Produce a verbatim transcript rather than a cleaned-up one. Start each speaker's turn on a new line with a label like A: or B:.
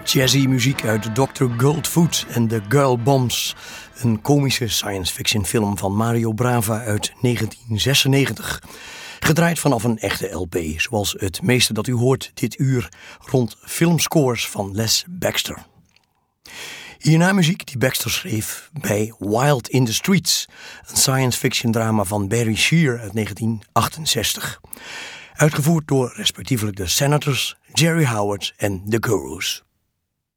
A: Jazzy muziek uit dokter Goldfoot en The Girl Bombs. Een komische science fiction film van Mario Bava uit negentien zesennegentig. Gedraaid vanaf een echte L P, zoals het meeste dat u hoort dit uur rond filmscores van Les Baxter. Hierna muziek die Baxter schreef bij Wild in the Streets, een science fiction drama van Barry Shear uit negentien achtenzestig. Uitgevoerd door respectievelijk de Senators, Jerry Howard en The Gurus.